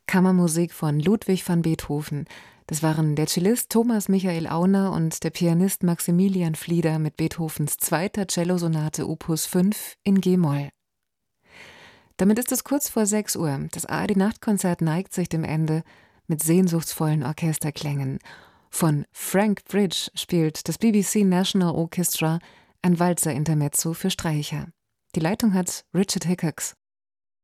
Kammermusik von Ludwig van Beethoven. Das waren der Cellist Thomas Michael Auner und der Pianist Maximilian Flieder mit Beethovens zweiter Cellosonate Opus 5 in G-Moll. Damit ist es kurz vor 6 Uhr. Das ARD-Nachtkonzert neigt sich dem Ende mit sehnsuchtsvollen Orchesterklängen. Von Frank Bridge spielt das BBC National Orchestra ein Walzer-Intermezzo für Streicher. Die Leitung hat Richard Hickox.